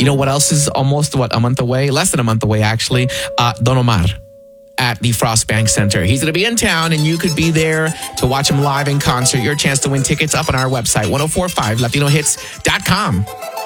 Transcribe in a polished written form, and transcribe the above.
You know what else is almost, a month away? Less than a month away, actually. Don Omar at the Frost Bank Center. He's going to be in town, and you could be there to watch him live in concert. Your chance to win tickets up on our website, 1045latinohits.com.